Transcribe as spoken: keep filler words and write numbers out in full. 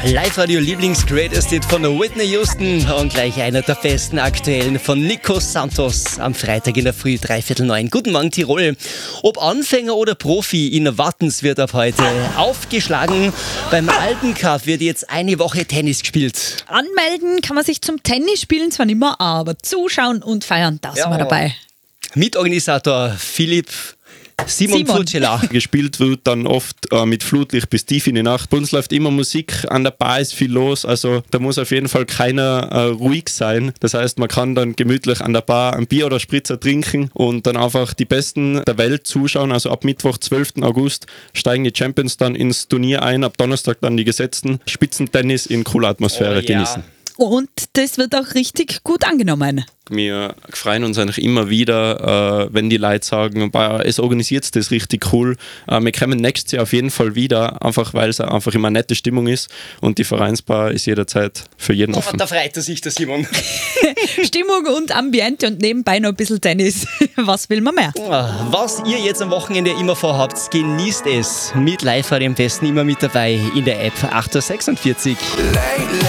Live-Radio Lieblings-Greatest Hit von Whitney Houston und gleich einer der besten aktuellen von Nico Santos am Freitag in der Früh, dreiviertel neun. Guten Morgen Tirol. Ob Anfänger oder Profi, in Wattens wird ab heute aufgeschlagen. Beim Alpen Cup wird jetzt eine Woche Tennis gespielt. Anmelden kann man sich zum Tennis spielen zwar nicht mehr, aber zuschauen und feiern, da sind Ja. wir dabei. Mitorganisator Philipp Simon, Simon. Furcela. Gespielt wird dann oft äh, mit Flutlicht bis tief in die Nacht. Bei uns läuft immer Musik, an der Bar ist viel los, also da muss auf jeden Fall keiner äh, ruhig sein. Das heißt, man kann dann gemütlich an der Bar ein Bier oder Spritzer trinken und dann einfach die Besten der Welt zuschauen. Also ab Mittwoch, zwölften August steigen die Champions dann ins Turnier ein, ab Donnerstag dann die Gesetzten. Spitzentennis in cooler Atmosphäre Oh, ja. genießen. Und das wird auch richtig gut angenommen. Wir freuen uns eigentlich immer wieder, äh, wenn die Leute sagen, "Boah, es organisiert das richtig cool. Äh, wir kommen nächstes Jahr auf jeden Fall wieder, einfach weil es einfach immer eine nette Stimmung ist und die Vereinsbar ist jederzeit für jeden Oh, offen." da freut er sich, der Simon. Stimmung und Ambiente und nebenbei noch ein bisschen Tennis. Was will man mehr? Was ihr jetzt am Wochenende immer vorhabt, genießt es. Mit Live-Radio am besten immer mit dabei in der App acht Uhr sechsundvierzig.